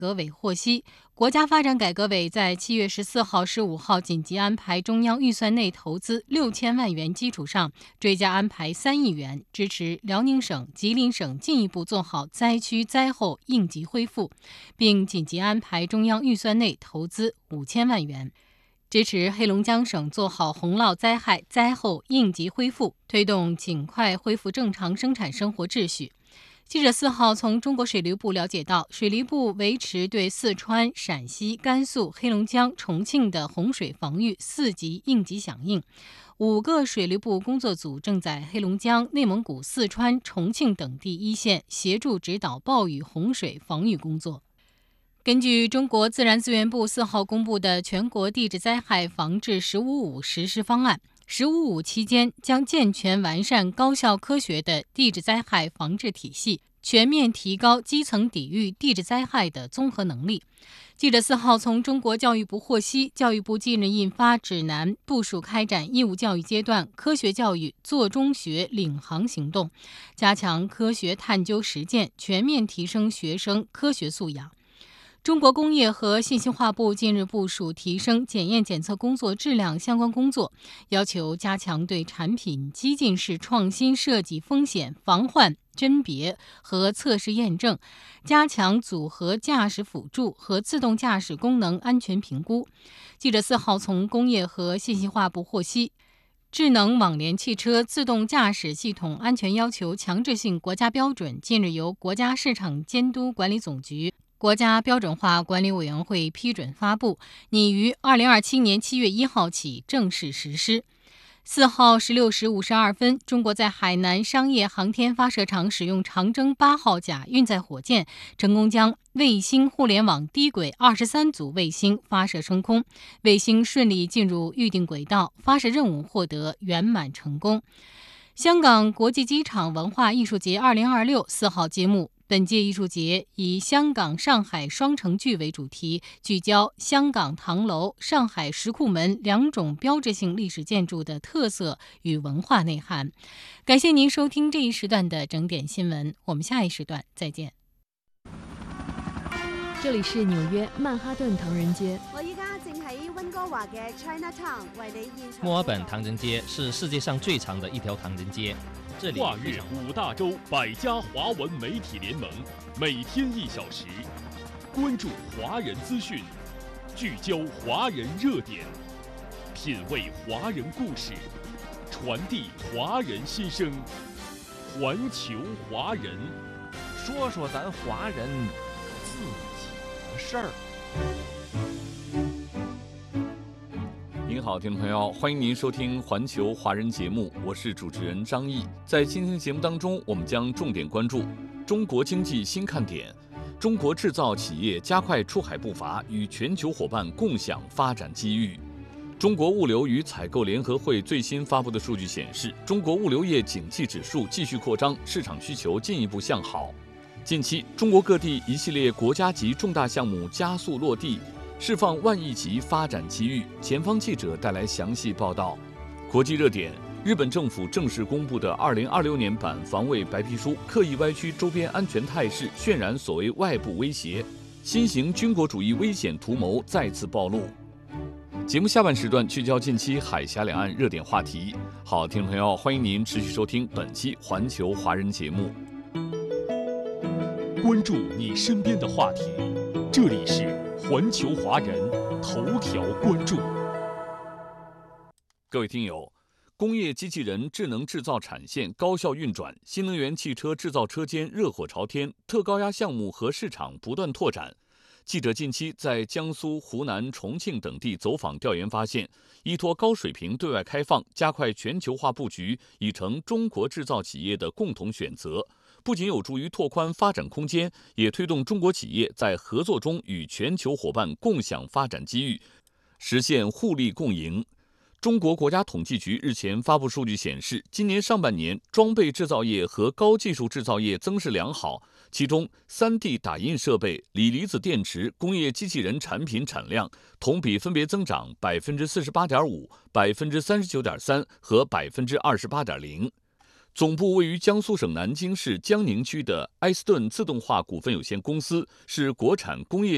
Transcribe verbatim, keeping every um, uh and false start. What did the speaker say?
革委获悉，国家发展改革委在七月十四号、十五号紧急安排中央预算内投资六千万元基础上，追加安排三亿元，支持辽宁省、吉林省进一步做好灾区灾后应急恢复，并紧急安排中央预算内投资五千万元，支持黑龙江省做好洪涝灾害灾后应急恢复，推动尽快恢复正常生产生活秩序。记者四号从中国水利部了解到，水利部维持对四川、陕西、甘肃、黑龙江、重庆的洪水防御四级应急响应。五个水利部工作组正在黑龙江、内蒙古、四川、重庆等地一线协助指导暴雨洪水防御工作。根据中国自然资源部四号公布的全国地质灾害防治“十五五”实施方案，“十五五”期间将健全完善高效科学的地质灾害防治体系，全面提高基层抵御地质灾害的综合能力。记者四号从中国教育部获悉，教育部近日印发指南，部署开展义务教育阶段科学教育做中学领航行动，加强科学探究实践，全面提升学生科学素养。中国工业和信息化部近日部署提升检验检测工作质量相关工作，要求加强对产品激进式创新设计风险防患甄别和测试验证，加强组合驾驶辅助和自动驾驶功能安全评估。记者四号从工业和信息化部获悉，智能网联汽车自动驾驶系统安全要求强制性国家标准近日由国家市场监督管理总局、国家标准化管理委员会批准发布，拟于二零二七年七月一号起正式实施。四号十六时五十二分，中国在海南商业航天发射场使用长征八号甲运载火箭，成功将卫星互联网低轨二十三组卫星发射升空，卫星顺利进入预定轨道，发射任务获得圆满成功。香港国际机场文化艺术节二零二六四号揭幕。本届艺术节以香港、上海双城剧为主题，聚焦香港唐楼、上海石库门两种标志性历史建筑的特色与文化内涵。感谢您收听这一时段的整点新闻，我们下一时段再见。 这里是纽约曼哈顿唐人街。 我依家正喺温哥華嘅 Chinatown 為你現場。 墨爾本唐人街是世界上最長的一條唐人街。这里跨越五大洲百家华文媒体联盟，每天一小时，关注华人资讯，聚焦华人热点，品味华人故事，传递华人心声。环球华人， 说说咱华人自己的事儿。您好，听众朋友，欢迎您收听环球华人节目，我是主持人张毅。在今天节目当中，我们将重点关注中国经济新看点，中国制造企业加快出海步伐，与全球伙伴共享发展机遇。中国物流与采购联合会最新发布的数据显示，中国物流业景气指数继续扩张，市场需求进一步向好。近期，中国各地一系列国家级重大项目加速落地，释放万亿级发展机遇。前方记者带来详细报道。国际热点：日本政府正式公布的二零二六年版防卫白皮书，刻意歪曲周边安全态势，渲染所谓外部威胁，新型军国主义危险图谋再次暴露。节目下半时段聚焦近期海峡两岸热点话题。好，听众朋友，欢迎您持续收听本期环球华人节目。 关注你身边的话题，这里是环球华人头条关注。 各位听友，工业机器人智能制造产线高效运转，新能源汽车制造车间热火朝天，特高压项目和市场不断拓展。记者近期在江苏、湖南、重庆等地走访调研发现，依托高水平对外开放，加快全球化布局，已成中国制造企业的共同选择。不仅有助于拓宽发展空间，也推动中国企业在合作中与全球伙伴共享发展机遇，实现互利共赢。中国国家统计局日前发布数据显示，今年上半年装备制造业和高技术制造业增势良好，其中 三 D 打印设备、锂离子电池、工业机器人产品产量同比分别增长 百分之四十八点五、百分之三十九点三 和 百分之二十八点零。总部位于江苏省南京市江宁区的埃斯顿自动化股份有限公司是国产工业